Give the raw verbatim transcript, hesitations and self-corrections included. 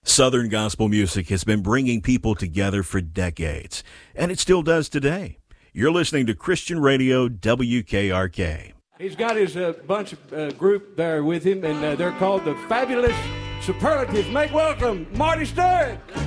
Southern gospel music has been bringing people together for decades, and it still does today. You're listening to Christian Radio W K R K. He's got his uh, bunch of uh, group there with him, and uh, they're called the Fabulous Superlatives. Make welcome Marty Studd.